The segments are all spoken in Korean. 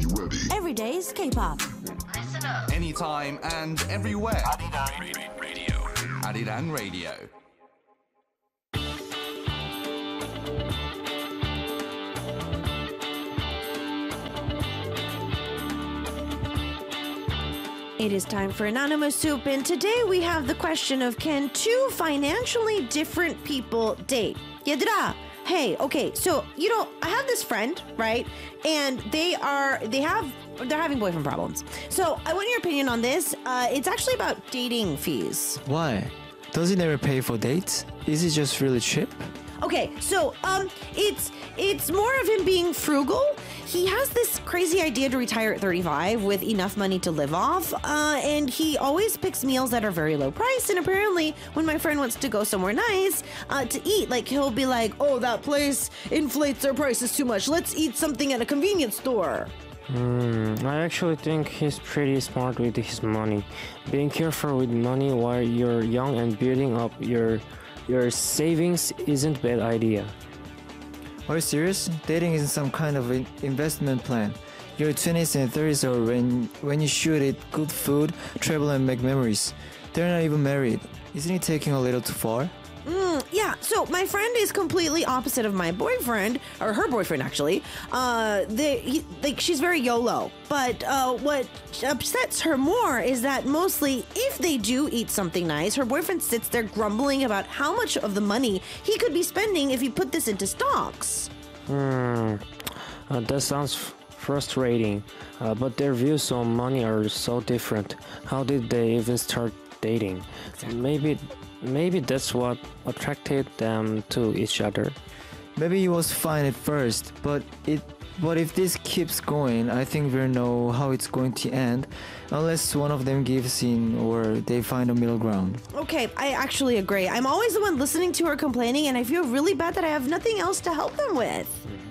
Every day's K-pop. Listen up. Anytime and everywhere. Arirang Radio. Arirang Radio. It is time for Anonymous Soup, and today we have the question of, can two financially different people date? 얘들아, hey, okay, so, I have this friend, right? And they're having boyfriend problems. So I want your opinion on this. It's actually about dating fees. Why? Does he never pay for dates? Is he just really cheap? Okay, so it's more of him being frugal. He has this crazy idea to retire at 35 with enough money to live off, and he always picks meals that are very low price. And apparently, when my friend wants to go somewhere nice to eat, like he'll be like, "Oh, that place inflates their prices too much. Let's eat something at a convenience store." I actually think he's pretty smart with his money. Being careful with money while you're young and building up your savings isn't a bad idea. Are you serious? Dating isn't some kind of investment plan. Your 20s and 30s are when you should eat good food, travel and make memories. They're not even married. Isn't he taking a little too far? Yeah, so my friend is completely opposite of my boyfriend, or her boyfriend actually. She's very YOLO. But what upsets her more is that mostly if they do eat something nice, her boyfriend sits there grumbling about how much of the money he could be spending if he put this into stocks. That sounds frustrating, but their views on money are so different. How did they even start dating? Maybe that's what attracted them to each other. Maybe he was fine at first, but if this keeps going, I think we'll know how it's going to end, unless one of them gives in or they find a middle ground. Okay, I actually agree. I'm always the one listening to her complaining, and I feel really bad that I have nothing else to help them with.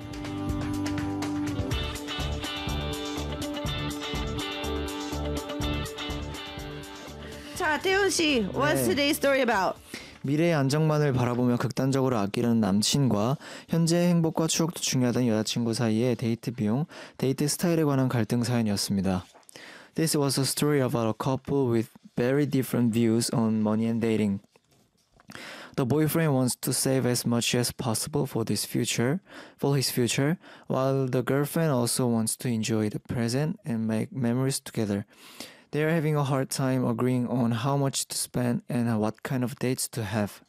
자, 태훈 씨, what's today's story about? 미래의 안정만을 바라보며 극단적으로 아끼려는 남친과 현재의 행복과 추억도 중요하다는 여자친구 사이의 데이트 비용, 데이트 스타일에 관한 갈등 사연이었습니다. This was a story about a couple with very different views on money and dating. The boyfriend wants to save as much as possible for his future, while the girlfriend also wants to enjoy the present and make memories together. They are having a hard time agreeing on how much to spend and what kind of dates to have.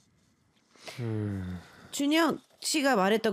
준영 씨가 말했던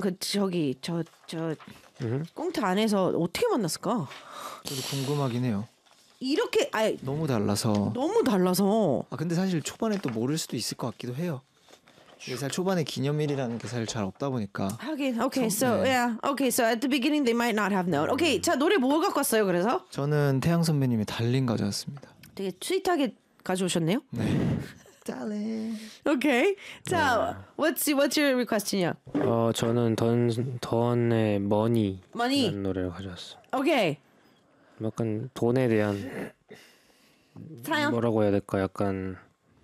꽁트 안에서 어떻게 만났을까? 저도 궁금하긴 해요. 이렇게 너무 달라서. 근데 사실 초반에 또 모를 수도 있을 것 같기도 해요. 사실 초반에 기념일이라는 게 사실 잘 없다 보니까. 하긴, okay, so at the beginning they might not have known. Okay, 자 노래 뭐 갖고 왔어요? 그래서 저는 태양 선배님의 달링 가져왔습니다. 되게 스윗하게 가져오셨네요. 네. 달링. Okay, 자 what's your request, 준영? 저는 던의 머니라는 노래를 가져왔어요. Okay. 약간 돈에 대한 사연? 뭐라고 해야 될까? 약간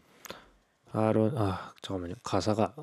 잠깐만요. 가사가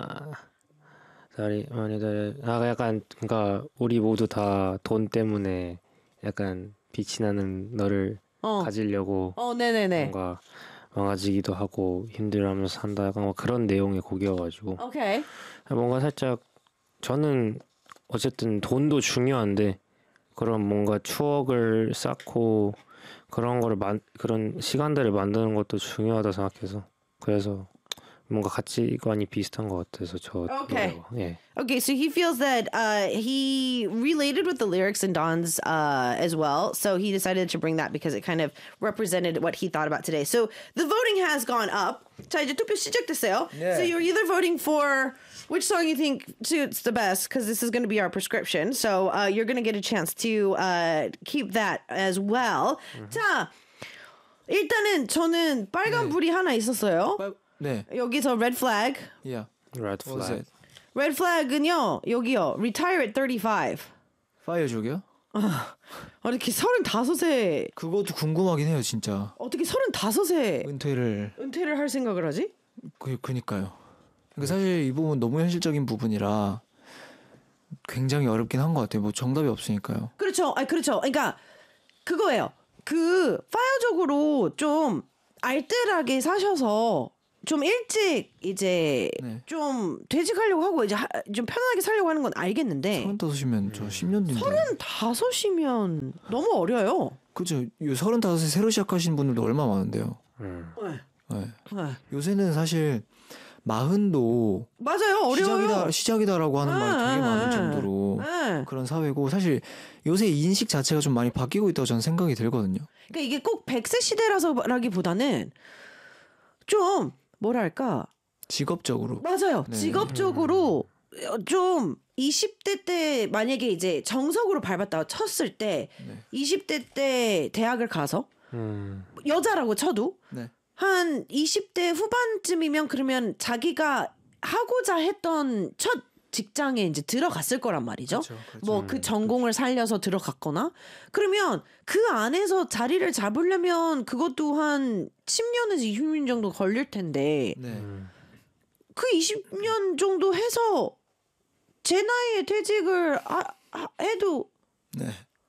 약간 그러니까 우리 모두 다 돈 때문에 약간 빛이 나는 너를 가지려고 네네네. 뭔가 망가지기도 하고 힘들어하면서 산다. 약간 뭐 그런 내용의 곡이어가지고. Okay. 뭔가 살짝 저는 어쨌든 돈도 중요한데 그런 뭔가 추억을 쌓고 그런 시간들을 만드는 것도 중요하다 생각해서. 그래서 뭔가 가치관이 비슷한 것 같아서 저 노래가. 예. Okay, so he feels that he related with the lyrics in Don's as well, so he decided to bring that because it kind of represented what he thought about today. So the voting has gone up. 자, 이제 투표 시작됐어요. Yeah. So you're either voting for which song you think suits the best, because this is going to be our prescription. So you're going to get a chance to keep that as well. 자, 일단은 저는 빨간 불이 하나 있었어요. 네. 여기서 red flag. Yeah. Red What was flag. it? Red flag은요. 여기요. Retire at 35. 파이어족이요? 이렇게 35세. 그것도 궁금하긴 해요, 진짜. 어떻게 35세 은퇴를 할 생각을 하지? 그니까요. 그러니까 사실 이 부분 너무 현실적인 부분이라 굉장히 어렵긴 한 것 같아요. 뭐 정답이 없으니까요. 그렇죠. 그렇죠. 그러니까 그거예요. 그 파이어족으로 좀 알뜰하게 사셔서 좀 일찍 이제 네. 좀 퇴직하려고 하고 이제 좀 편안하게 살려고 하는 건 알겠는데 35이면 저 10년 뒤인데. 35이면 너무 어려요. 그죠. 요 35에 새로 시작하신 분들도 얼마나 많은데요. 네. 네. 네. 요새는 사실 40도 맞아요. 어려워요. 시작이다라고 하는 말이 되게 많을 정도로 네. 그런 사회고 사실 요새 인식 자체가 좀 많이 바뀌고 있다고 저는 생각이 들거든요. 그러니까 이게 꼭 100세 시대라서라기보다는 좀 뭐랄까 직업적으로. 맞아요. 네. 직업적으로 좀 20대 때 만약에 이제 정석으로 밟았다가 쳤을 때 네. 20대 때 대학을 가서 여자라고 쳐도 네. 한 20대 후반쯤이면 그러면 자기가 하고자 했던 첫 직장에 이제 들어갔을 거란 말이죠. 그렇죠. 뭐 그 전공을 살려서 들어갔거나 그러면 그 안에서 자리를 잡으려면 그것도 한 10년에서 20년 정도 걸릴 텐데 네. 그 20년 정도 해서 제 나이에 퇴직을 해도 네.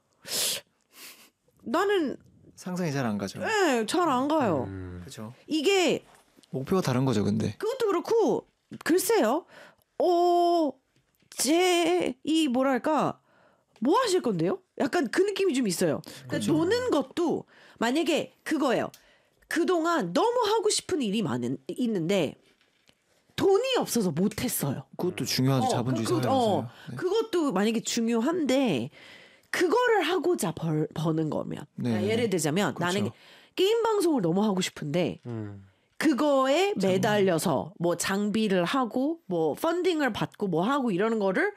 나는 상상이 잘 안 가죠. 잘 안 가요. 그렇죠. 이게 목표가 다른 거죠, 근데. 그것도 그렇고 글쎄요. 제 이 뭐랄까 뭐 하실 건데요? 약간 그 느낌이 좀 있어요. 그러니까 노는 것도 만약에 그거예요. 그동안 너무 하고 싶은 일이 있는데 돈이 없어서 못했어요. 그것도 중요하죠. 자본주의 사회라서요. 네. 그것도 만약에 중요한데 그거를 하고자 버는 거면 네. 그러니까 예를 들자면 그렇죠. 나는 게임 방송을 너무 하고 싶은데 그거에 매달려서 뭐 장비를 하고 뭐 펀딩을 받고 뭐 하고 이러는 거를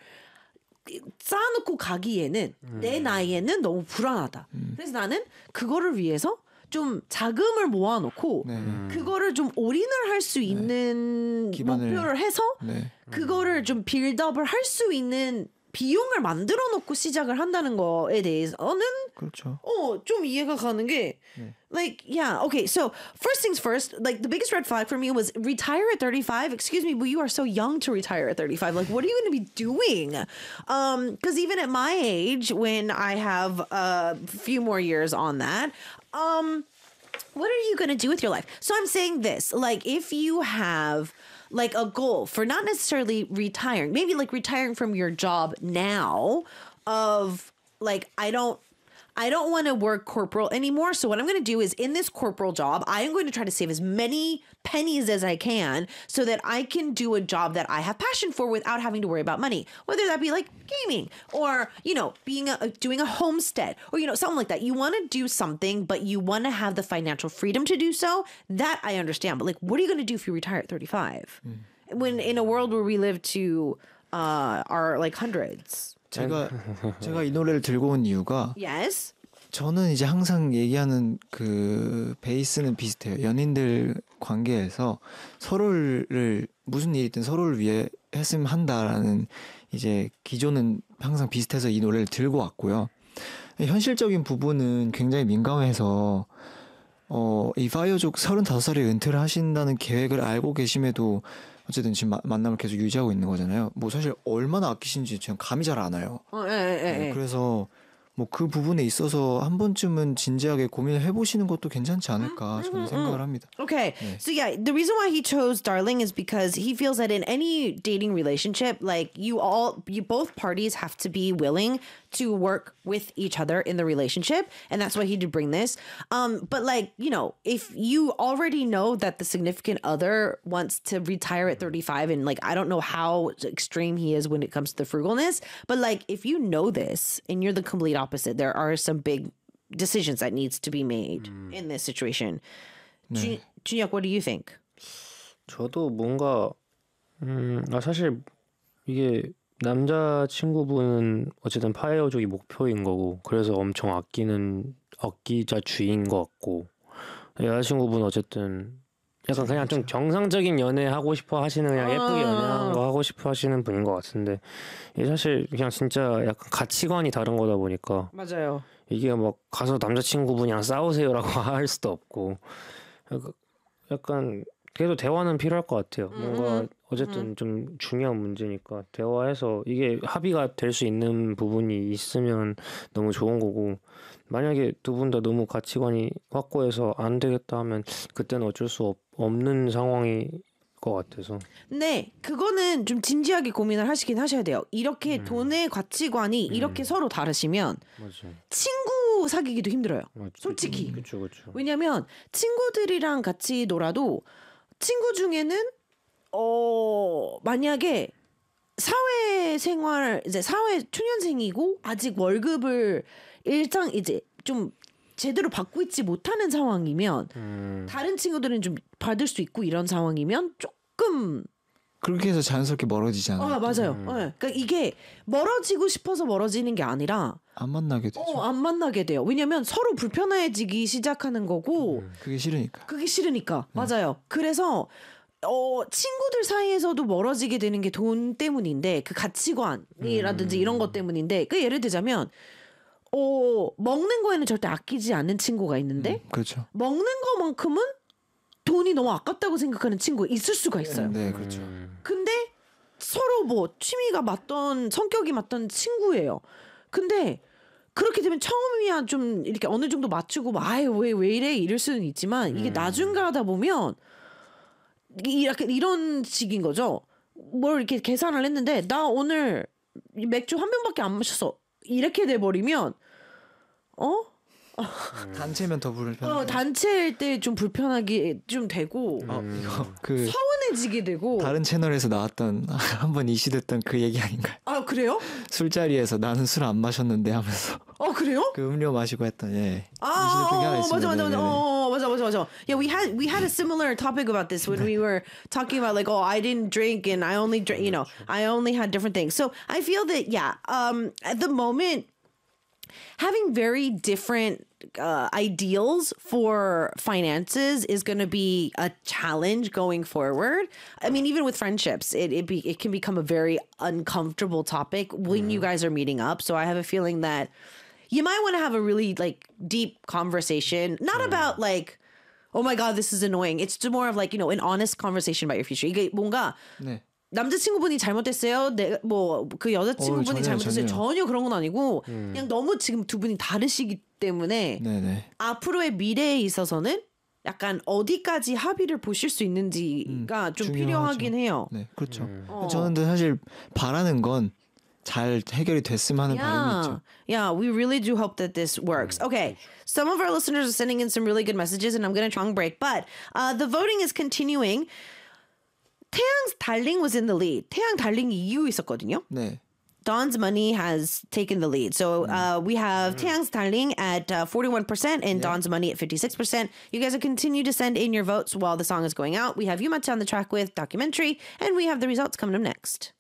쌓아놓고 가기에는 내 나이에는 너무 불안하다. 그래서 나는 그거를 위해서 좀 자금을 모아놓고 네. 그거를 좀 올인을 할 수 있는 목표를 해서 네. 그거를 좀 빌드업을 할 수 있는 비용을 만들어 놓고 시작을 한다는 거에 대해서는 그렇죠. 좀 이해가 가는 게 like yeah okay so first things first like the biggest red flag for me was retire at 35 excuse me but you are so young to retire at 35 like what are you going to be doing because even at my age when I have a few more years on that what are you going to do with your life? So I'm saying this, like if you have like a goal for not necessarily retiring, maybe like retiring from your job now of like, I don't want to work corporal anymore. So what I'm going to do is in this corporal job, I am going to try to save as many pennies as I can so that I can do a job that I have passion for without having to worry about money, whether that be like gaming or, you know, doing a homestead or, you know, something like that. You want to do something, but you want to have the financial freedom to do so. That I understand. But like, what are you going to do if you retire at 35? When in a world where we live to our like hundreds. 제가 이 노래를 들고 온 이유가 Yes. 저는 이제 항상 얘기하는 그 베이스는 비슷해요. 연인들 관계에서 서로를 무슨 일이 있든 서로를 위해 했으면 한다라는 이제 기조는 항상 비슷해서 이 노래를 들고 왔고요. 현실적인 부분은 굉장히 민감해서 이 파이어족 35살에 은퇴를 하신다는 계획을 알고 계심에도 어쨌든 지금 만남을 계속 유지하고 있는 거잖아요. 뭐 사실 얼마나 아끼신지 저는 감이 잘 안 와요. 네, 그래서 뭐 그 부분에 있어서 한 번쯤은 진지하게 고민을 해보시는 것도 괜찮지 않을까 저는 생각을 합니다. Okay. So yeah, the reason why he chose Darling is because he feels that in any dating relationship, like you both parties have to be willing to work with each other in the relationship, and that's why he did bring this. But like, you know, if you already know that the significant other wants to retire at 35 and like I don't know how extreme he is when it comes to the frugalness, but like if you know this and you're the complete opposite, there are some big decisions that needs to be made in this situation. 준혁, what do you think? 저도 뭔가 사실 이게 남자 친구분은 어쨌든 파이어족이 목표인 거고 그래서 엄청 아끼자주의인 것 같고 여자친구분 어쨌든 약간 그냥 좀 정상적인 연애 하고 싶어 하시는 그냥 예쁘게 연애하는 거 하고 싶어 하시는 분인 것 같은데 이게 사실 그냥 진짜 약간 가치관이 다른 거다 보니까 맞아요. 이게 막 가서 남자친구분이랑 싸우세요라고 할 수도 없고 약간 그래도 대화는 필요할 것 같아요. 뭔가 어쨌든 좀 중요한 문제니까 대화해서 이게 합의가 될 수 있는 부분이 있으면 너무 좋은 거고 만약에 두 분 다 너무 가치관이 확고해서 안 되겠다 하면 그때는 어쩔 수 없는 상황이 것 같아서. 네, 그거는 좀 진지하게 고민을 하시긴 하셔야 돼요. 이렇게 돈의 가치관이 이렇게 서로 다르시면 맞아. 친구 사귀기도 힘들어요. 맞아. 솔직히. 그렇죠. 왜냐면 친구들이랑 같이 놀아도 친구 중에는 만약에 사회생활 이제 사회 초년생이고 아직 월급을 일정 이제 좀 제대로 받고 있지 못하는 상황이면 다른 친구들은 좀 받을 수 있고 이런 상황이면 조금 그렇게 해서 자연스럽게 멀어지잖아요. 맞아요. 네. 그러니까 이게 멀어지고 싶어서 멀어지는 게 아니라 안 만나게 되죠. 안 만나게 돼요. 왜냐면 서로 불편해지기 시작하는 거고 그게 싫으니까. 그게 싫으니까 맞아요. 그래서 친구들 사이에서도 멀어지게 되는 게 돈 때문인데 그 가치관이라든지 이런 것 때문인데 그 예를 들자면 먹는 거에는 절대 아끼지 않는 친구가 있는데 그렇죠. 먹는 거만큼은 돈이 너무 아깝다고 생각하는 친구가 있을 수가 있어요. 네, 그렇죠. 근데 서로 뭐 취미가 맞던 성격이 맞던 친구예요. 근데 그렇게 되면 처음이야 좀 이렇게 어느 정도 맞추고 왜 이래 이럴 수는 있지만 이게 나중 가다 보면 약간 이런 식인 거죠. 뭘 이렇게 계산을 했는데 나 오늘 맥주 한 병밖에 안 마셨어. 이렇게 돼 버리면 단체면 더 불편해. 단체일 때 좀 불편하게 좀 되고 이거 그 서운해지게 되고 다른 채널에서 나왔던 한번 이슈됐던 그 얘기 아닌가요? 그래요? 술자리에서 나는 술 안 마셨는데 하면서 그래요? 그 음료 마시고 했던 이슈됐던 게 하나 있습니다. 맞아. Yeah, we had a similar topic about this when we were talking about like, I didn't drink and I only drink, I only had different things. So I feel that at the moment, having very different ideals for finances is going to be a challenge going forward. I mean, even with friendships, it can become a very uncomfortable topic when you guys are meeting up. So I have a feeling that you might want to have a really like deep conversation, not about like, oh my God, this is annoying. It's more of like, an honest conversation about your future. 이게 뭔가 네. 남자친구분이 잘못됐어요. 그 여자친구분이 전혀요, 잘못됐어요. 전혀요. 전혀 그런 건 아니고 그냥 너무 지금 두 분이 다르시기 때문에 네네. 앞으로의 미래에 있어서는 약간 어디까지 합의를 보실 수 있는지가 좀 중요하죠. 필요하긴 해요. 네, 그렇죠. 저는 사실 바라는 건 잘 해결이 됐으면 하는 바람이 있죠. Yeah, we really do hope that this works. Okay, some of our listeners are sending in some really good messages, and I'm going to try and break. But the voting is continuing. 태양's darling was in the lead. 태양 darling 이유 있었거든요. 네. Don's money has taken the lead. So we have 태양's darling at 41% and Don's money at 56%. You guys will continue to send in your votes while the song is going out. We have Yumachi on the track with documentary, and we have the results coming up next.